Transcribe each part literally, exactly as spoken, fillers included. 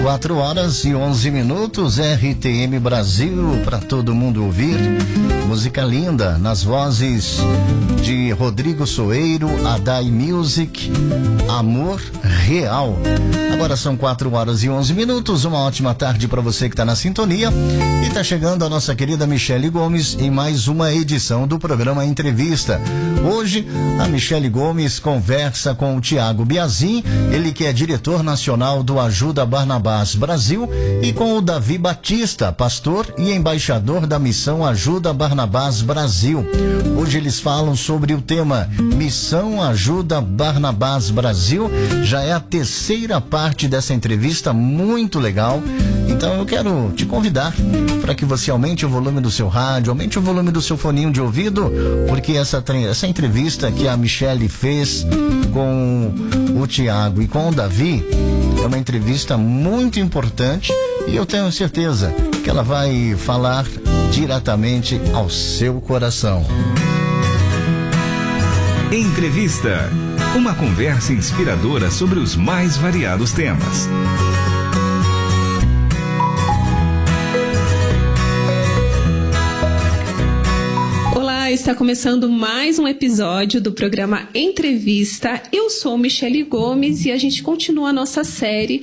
quatro horas e onze minutos, R T M Brasil, para todo mundo ouvir. Música linda, nas vozes de Rodrigo Soeiro, Adai Music, Amor Real. Agora são quatro horas e onze minutos, uma ótima tarde para você que está na sintonia. E está chegando a nossa querida Michele Gomes em mais uma edição do programa Entrevista. Hoje, a Michele Gomes conversa com o Tiago Biazin, ele que é diretor nacional do Ajuda Barnabás Brasil, e com o Davi Batista, pastor e embaixador da Missão Ajuda Barnabás Brasil. Hoje eles falam sobre o tema Missão Ajuda Barnabás Brasil. Já é a terceira parte dessa entrevista, muito legal. Então eu quero te convidar para que você aumente o volume do seu rádio, aumente o volume do seu foninho de ouvido, porque essa, essa entrevista que a Michele fez com o Tiago e com o Davi é uma entrevista muito importante e eu tenho certeza que ela vai falar diretamente ao seu coração. Entrevista. Uma conversa inspiradora sobre os mais variados temas. Está começando mais um episódio do programa Entrevista. Eu sou Michele Gomes e a gente continua a nossa série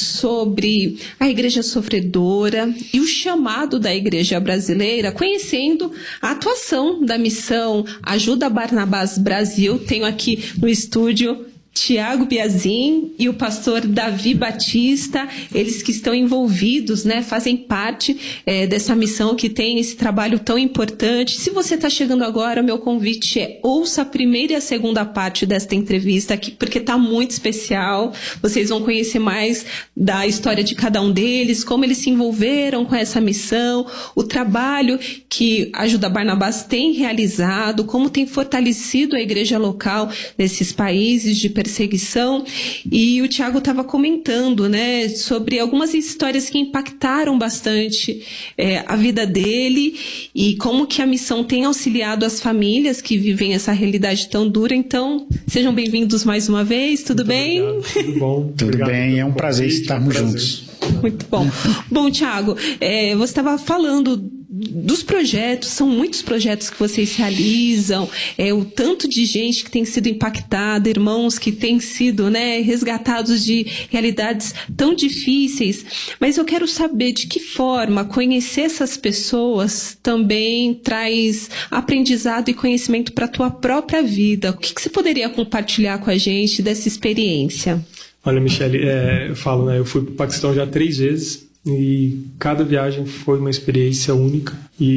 sobre a igreja sofredora e o chamado da igreja brasileira, conhecendo a atuação da missão Ajuda Barnabás Brasil. Tenho aqui no estúdio Tiago Biazin e o pastor Davi Batista, eles que estão envolvidos, né, fazem parte é, dessa missão que tem esse trabalho tão importante. Se você está chegando agora, o meu convite é ouça a primeira e a segunda parte desta entrevista aqui, porque está muito especial. Vocês vão conhecer mais da história de cada um deles, como eles se envolveram com essa missão, o trabalho que a Ajuda Barnabás tem realizado, como tem fortalecido a igreja local nesses países de perseguição. E o Tiago estava comentando, né, sobre algumas histórias que impactaram bastante é, a vida dele e como que a missão tem auxiliado as famílias que vivem essa realidade tão dura. Então, sejam bem-vindos mais uma vez, tudo Muito bem? Obrigado. Tudo bom? Tudo Obrigado bem, é um prazer convite, estarmos um prazer. juntos. Muito bom. Bom, Tiago, é, você estava falando dos projetos, são muitos projetos que vocês realizam, é, o tanto de gente que tem sido impactada, irmãos que têm sido, né, resgatados de realidades tão difíceis, mas eu quero saber de que forma conhecer essas pessoas também traz aprendizado e conhecimento para a tua própria vida. O que, que você poderia compartilhar com a gente dessa experiência? Olha, Michele, é, eu falo, né, eu fui para o Paquistão já três vezes, e cada viagem foi uma experiência única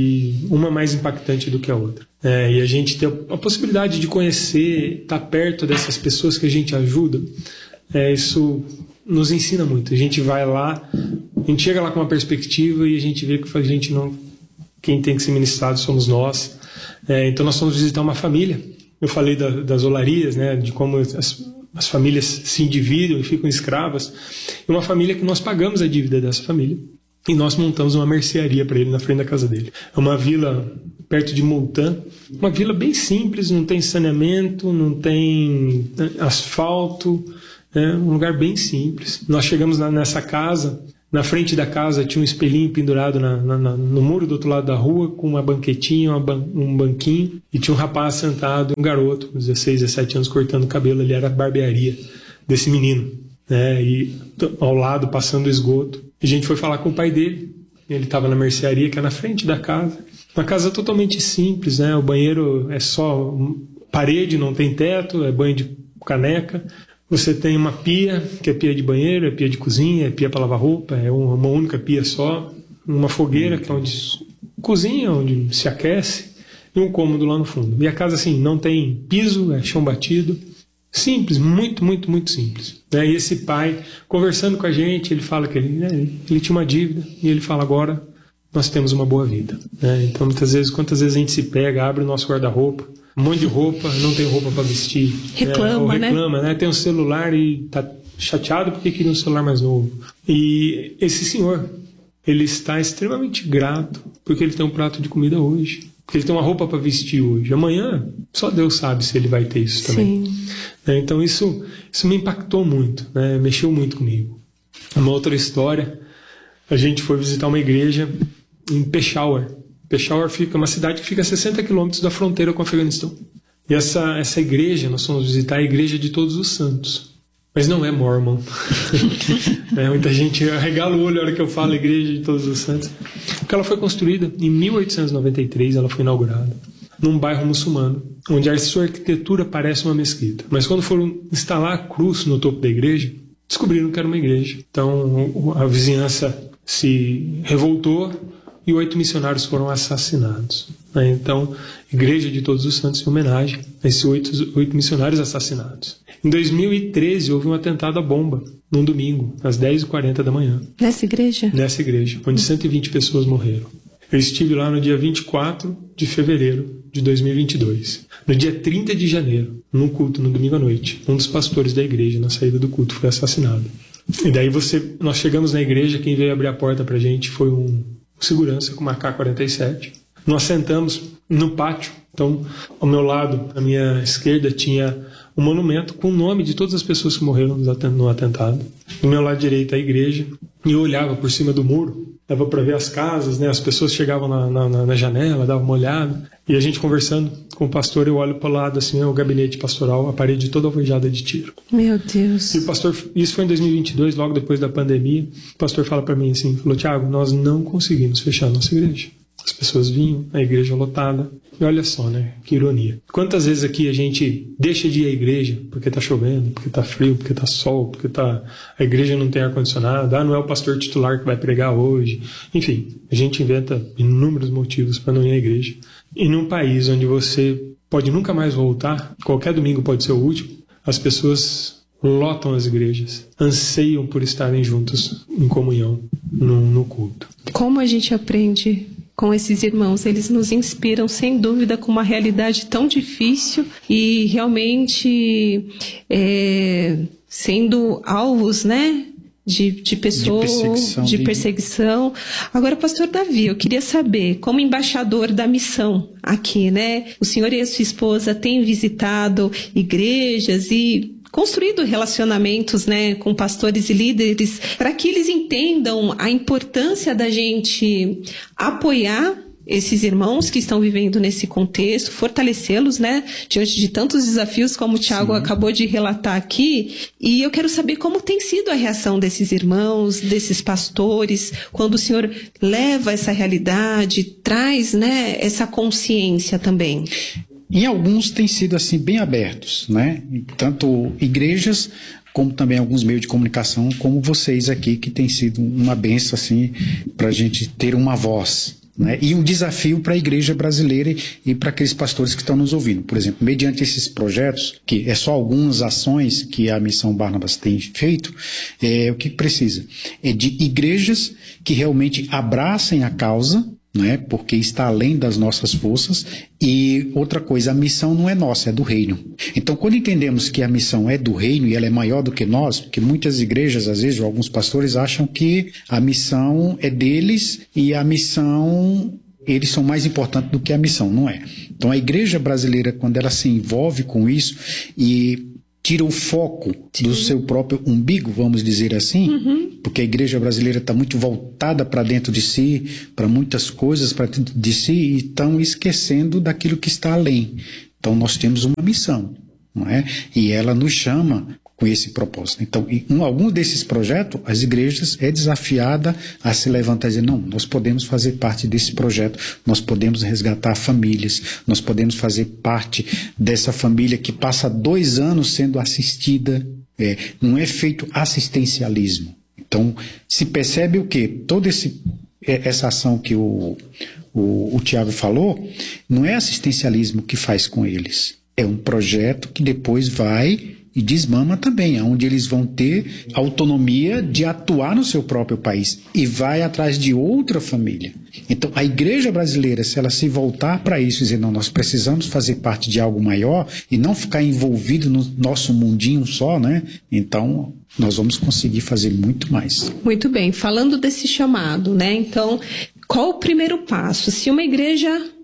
e uma mais impactante do que a outra. É, e a gente ter a possibilidade de conhecer, estar perto dessas pessoas que a gente ajuda, é, isso nos ensina muito. A gente vai lá, a gente chega lá com uma perspectiva e a gente vê que a gente não, quem tem que ser ministrado somos nós. É, então nós fomos visitar uma família. Eu falei da, das olarias, né, de como as as famílias se endividam e ficam escravas. E uma família que nós pagamos a dívida dessa família e nós montamos uma mercearia para ele na frente da casa dele. É uma vila perto de Multan, uma vila bem simples, não tem saneamento, não tem asfalto, é um lugar bem simples. Nós chegamos nessa casa, na frente da casa tinha um espelhinho pendurado na, na, na, no muro do outro lado da rua, com uma banquetinha, uma ban, um banquinho, e tinha um rapaz sentado, um garoto, com dezesseis, dezessete anos, cortando o cabelo. Ali era a barbearia desse menino, né? E ao lado, passando o esgoto. E a gente foi falar com o pai dele, ele estava na mercearia, que é na frente da casa. Uma casa totalmente simples, né? O banheiro é só parede, não tem teto, é banho de caneca. Você tem uma pia, que é pia de banheiro, é pia de cozinha, é pia para lavar roupa, é uma única pia só. Uma fogueira, que é onde cozinha, onde se aquece, e um cômodo lá no fundo. E a casa, assim, não tem piso, é chão batido. Simples, muito, muito, muito simples. E esse pai, conversando com a gente, ele fala que ele, né, ele tinha uma dívida, e ele fala, agora nós temos uma boa vida. Então, muitas vezes, quantas vezes a gente se pega, abre o nosso guarda-roupa, um monte de roupa, não tem roupa para vestir. Reclama, é, ou reclama, né? né? Tem um celular e tá chateado porque queria um celular mais novo. E esse senhor, ele está extremamente grato porque ele tem um prato de comida hoje. Porque ele tem uma roupa para vestir hoje. Amanhã, só Deus sabe se ele vai ter isso também. Sim. Então isso, isso me impactou muito, né? Mexeu muito comigo. Uma outra história, a gente foi visitar uma igreja em Peshawar. Peshawar fica uma cidade que fica a sessenta quilômetros da fronteira com o Afeganistão. E essa, essa igreja, nós fomos visitar a Igreja de Todos os Santos. Mas não é Mormon. É, muita gente arregala o olho na hora que eu falo Igreja de Todos os Santos. Porque ela foi construída em mil oitocentos e noventa e três, ela foi inaugurada num bairro muçulmano, onde a sua arquitetura parece uma mesquita. Mas quando foram instalar a cruz no topo da igreja, descobriram que era uma igreja. Então a vizinhança se revoltou e oito missionários foram assassinados. Então, Igreja de Todos os Santos, em homenagem a esses oito, oito missionários assassinados. Em dois mil e treze, houve um atentado à bomba, num domingo, às dez e quarenta da manhã. Nessa igreja? Nessa igreja, onde cento e vinte pessoas morreram. Eu estive lá no dia vinte e quatro de fevereiro de dois mil e vinte e dois. No dia trinta de janeiro, num culto, no domingo à noite, um dos pastores da igreja, na saída do culto, foi assassinado. E daí você, nós chegamos na igreja, quem veio abrir a porta pra gente foi um segurança com uma A K quarenta e sete. Nós sentamos no pátio. Então, ao meu lado, à minha esquerda, tinha um monumento com o nome de todas as pessoas que morreram no atentado. Do meu lado direito, a igreja. E eu olhava por cima do muro, dava para ver as casas, né? As pessoas chegavam na, na, na janela, davam uma olhada. E a gente conversando com o pastor, eu olho para o lado, assim, o gabinete pastoral, a parede toda alvejada de tiro. Meu Deus. E o pastor, isso foi em dois mil e vinte e dois, logo depois da pandemia. O pastor fala para mim assim, falou: Tiago, nós não conseguimos fechar a nossa igreja. As pessoas vinham, a igreja lotada. E olha só, né? Que ironia. Quantas vezes aqui a gente deixa de ir à igreja porque tá chovendo, porque tá frio, porque tá sol, porque tá... a igreja não tem ar-condicionado, ah, não é o pastor titular que vai pregar hoje. Enfim, a gente inventa inúmeros motivos para não ir à igreja. E num país onde você pode nunca mais voltar, qualquer domingo pode ser o último, as pessoas lotam as igrejas, anseiam por estarem juntos em comunhão no, no culto. Como a gente aprende com esses irmãos? Eles nos inspiram, sem dúvida, com uma realidade tão difícil e realmente é, sendo alvos, né? De, de pessoas, de perseguição, de perseguição. Agora, pastor Davi, eu queria saber, como embaixador da missão aqui, né? O senhor e a sua esposa têm visitado igrejas e construído relacionamentos, né, com pastores e líderes, para que eles entendam a importância da gente apoiar esses irmãos que estão vivendo nesse contexto, fortalecê-los, né, diante de tantos desafios como o Tiago acabou de relatar aqui. E eu quero saber como tem sido a reação desses irmãos, desses pastores, quando o senhor leva essa realidade, traz, né, essa consciência também. Em alguns têm sido assim bem abertos, né? Tanto igrejas como também alguns meios de comunicação, como vocês aqui, que tem sido uma benção assim para a gente ter uma voz, né? E um desafio para a igreja brasileira e para aqueles pastores que estão nos ouvindo. Por exemplo, mediante esses projetos, que é só algumas ações que a Missão Barnabas tem feito, é, o que precisa é de igrejas que realmente abracem a causa, né, porque está além das nossas forças. E outra coisa, a missão não é nossa, é do reino. Então, quando entendemos que a missão é do reino e ela é maior do que nós, porque muitas igrejas, às vezes, ou alguns pastores acham que a missão é deles e a missão, eles são mais importantes do que a missão, não é. Então, a igreja brasileira, quando ela se envolve com isso e tira o foco Sim. do seu próprio umbigo, vamos dizer assim, uhum. porque a igreja brasileira está muito voltada para dentro de si, para muitas coisas para dentro de si, e estão esquecendo daquilo que está além. Então nós temos uma missão, não é? E ela nos chama com esse propósito. Então, em um, algum desses projetos, as igrejas é desafiada a se levantar e dizer, não, nós podemos fazer parte desse projeto, nós podemos resgatar famílias, nós podemos fazer parte dessa família que passa dois anos sendo assistida, é, não é feito assistencialismo. Então, se percebe o quê? Toda esse, essa ação que o, o, o Tiago falou, não é assistencialismo que faz com eles, é um projeto que depois vai e desmama também, onde eles vão ter autonomia de atuar no seu próprio país e vai atrás de outra família. Então, a igreja brasileira, se ela se voltar para isso e dizer, não, nós precisamos fazer parte de algo maior e não ficar envolvido no nosso mundinho só, né? Então, nós vamos conseguir fazer muito mais. Muito bem. Falando desse chamado, né? Então, qual o primeiro passo? Se uma igreja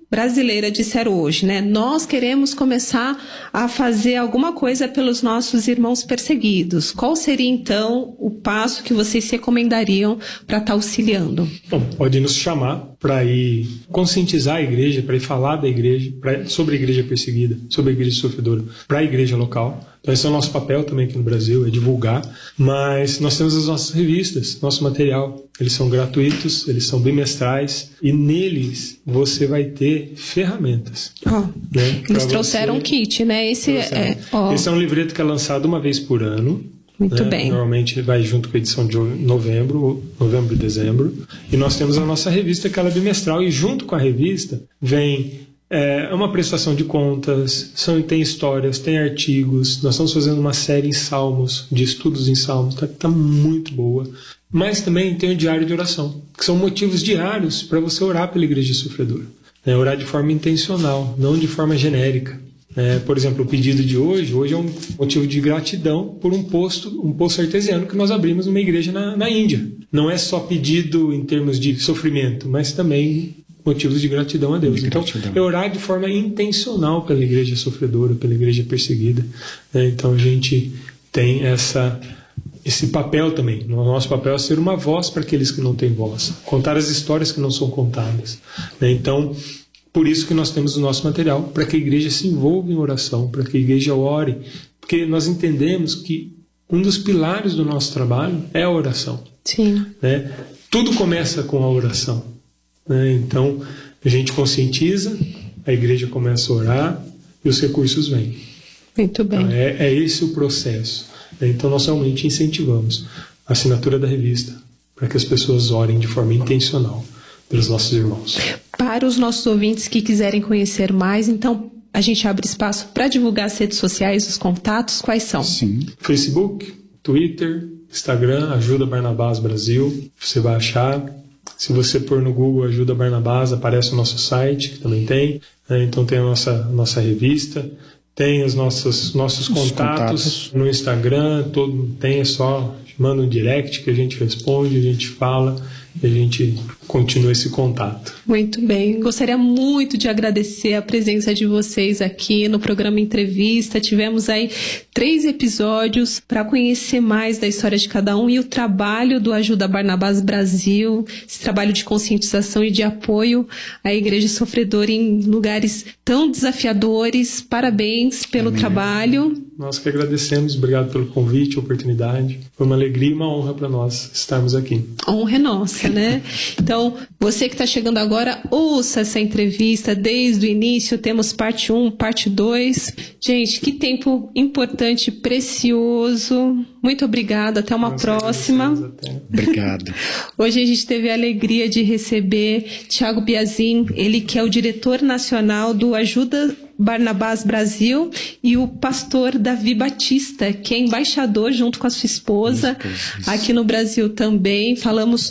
brasileira disser hoje, né? Nós queremos começar a fazer alguma coisa pelos nossos irmãos perseguidos. Qual seria, então, o passo que vocês recomendariam para estar auxiliando? Bom, pode nos chamar para ir conscientizar a igreja, para ir falar da igreja, pra, sobre a igreja perseguida, sobre a igreja sofredora, para a igreja local. Então esse é o nosso papel também aqui no Brasil, é divulgar. Mas nós temos as nossas revistas, nosso material. Eles são gratuitos, eles são bimestrais e neles você vai ter ferramentas. Oh, né, eles trouxeram você... um kit, né? Esse é, oh. Esse é um livreto que é lançado uma vez por ano. Muito né? bem. Normalmente vai junto com a edição de novembro, novembro e dezembro. E nós temos a nossa revista, que ela é bimestral, e junto com a revista vem é, uma prestação de contas, são, tem histórias, tem artigos. Nós estamos fazendo uma série em Salmos, de estudos em Salmos, tá, tá muito boa. Mas também tem o diário de oração, que são motivos diários para você orar pela igreja sofredora. Né? Orar de forma intencional, não de forma genérica. É, por exemplo, o pedido de hoje, hoje é um motivo de gratidão por um posto, um poço artesiano que nós abrimos numa igreja na, na Índia. Não é só pedido em termos de sofrimento, mas também motivos de gratidão a Deus. De então, gratidão. É orar de forma intencional pela igreja sofredora, pela igreja perseguida. É, então, a gente tem essa, esse papel também. O nosso papel é ser uma voz para aqueles que não têm voz, contar as histórias que não são contadas. É, então, por isso que nós temos o nosso material, para que a igreja se envolva em oração, para que a igreja ore, porque nós entendemos que um dos pilares do nosso trabalho é a oração. Sim. Né? Tudo começa com a oração. Né? Então, a gente conscientiza, a igreja começa a orar e os recursos vêm. Muito bem. Então, é, é esse o processo. Né? Então, nós realmente incentivamos a assinatura da revista para que as pessoas orem de forma intencional pelos nossos irmãos. Para os nossos ouvintes que quiserem conhecer mais, então a gente abre espaço para divulgar as redes sociais, os contatos, quais são? Sim. Facebook, Twitter, Instagram, Ajuda Barnabás Brasil, você vai achar. Se você pôr no Google Ajuda Barnabás, aparece o nosso site, que também tem. Então tem a nossa, nossa revista, tem os nossos, nossos contatos, contatos no Instagram, todo, tem, é só manda um direct que a gente responde, a gente fala e a gente continua esse contato. Muito bem. Gostaria muito de agradecer a presença de vocês aqui no programa Entrevista. Tivemos aí três episódios para conhecer mais da história de cada um e o trabalho do Ajuda Barnabás Brasil, esse trabalho de conscientização e de apoio à igreja sofredora em lugares tão desafiadores. Parabéns pelo Amém. Trabalho. Nós que agradecemos, obrigado pelo convite, a oportunidade. Foi uma alegria e uma honra para nós estarmos aqui. Honra é nossa, né? Então, você que está chegando agora, ouça essa entrevista desde o início. Temos parte um, parte dois. Gente, que tempo importante, precioso. Muito obrigada, até uma Nós próxima. Obrigado. Hoje a gente teve a alegria de receber Thiago Biazin, ele que é o diretor nacional do Ajuda Barnabás Brasil, e o pastor Davi Batista, que é embaixador junto com a sua esposa aqui no Brasil também. Falamos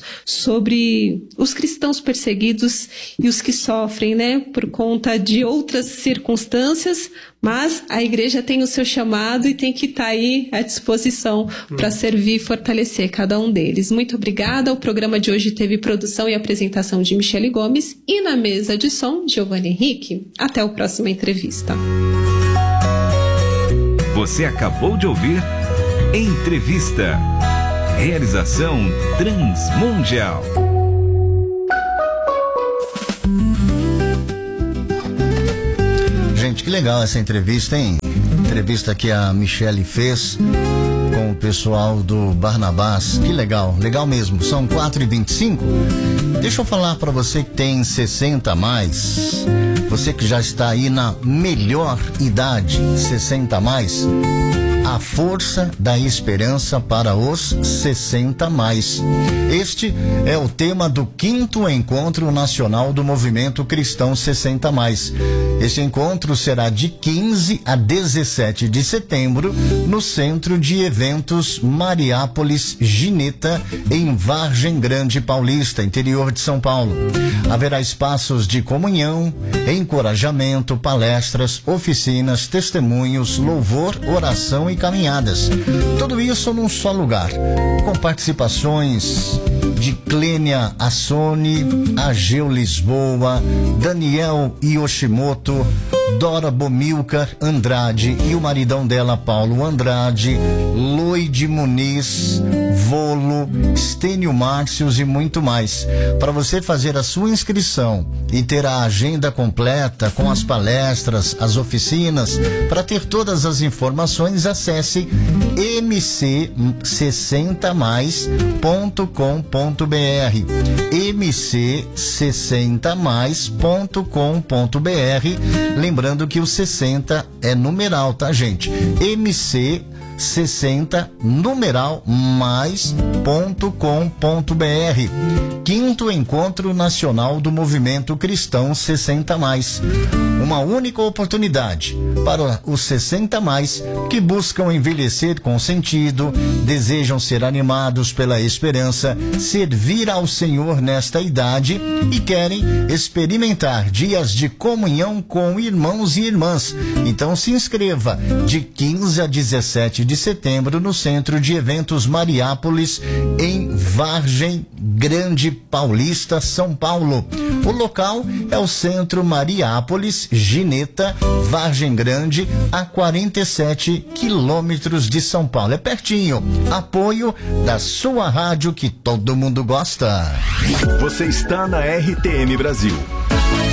sobre os cristãos perseguidos e os que sofrem, né, por conta de outras circunstâncias, mas a igreja tem o seu chamado e tem que estar aí à disposição para servir e fortalecer cada um deles. Muito obrigada. O programa de hoje teve produção e apresentação de Michele Gomes e na mesa de som, Giovanni Henrique. Até o próximo entrevista. Você acabou de ouvir Entrevista. Realização Transmundial. Gente, que legal essa entrevista, hein? Entrevista que a Michele fez com o pessoal do Barnabás. Que legal, legal mesmo. São quatro e vinte e cinco. Deixa eu falar para você que tem sessenta a mais. Você que já está aí na melhor idade, sessenta a mais. A força da esperança para os sessenta a mais. Este é o tema do quinto Encontro Nacional do Movimento Cristão sessenta a mais. Este encontro será de quinze a dezessete de setembro no Centro de Eventos Mariápolis Gineta, em Vargem Grande Paulista, interior de São Paulo. Haverá espaços de comunhão, encorajamento, palestras, oficinas, testemunhos, louvor, oração e caminhadas. Tudo isso num só lugar, com participações de Clênia Assone, Ageu Lisboa, Daniel Yoshimoto, Dora Bomilcar Andrade e o maridão dela, Paulo Andrade, Loide Muniz, Volo, Stênio Márcios e muito mais. Para você fazer a sua inscrição e ter a agenda completa com as palestras, as oficinas, para ter todas as informações, acesse m c sessenta mais ponto com ponto b r, m c sessenta mais ponto com ponto b r. Lembrando que o sessenta é numeral, tá, gente? M C sessenta numeral mais ponto com ponto b r. Quinto Encontro Nacional do Movimento Cristão sessenta mais. Uma única oportunidade para os sessenta mais que buscam envelhecer com sentido, desejam ser animados pela esperança, servir ao Senhor nesta idade e querem experimentar dias de comunhão com irmãos e irmãs. Então se inscreva de quinze a dezessete de setembro no Centro de Eventos Mariápolis, em Vargem Grande Paulista, São Paulo. O local é o Centro Mariápolis, Gineta, Vargem Grande, a quarenta e sete quilômetros de São Paulo. É pertinho. Apoio da sua rádio que todo mundo gosta. Você está na R T M Brasil.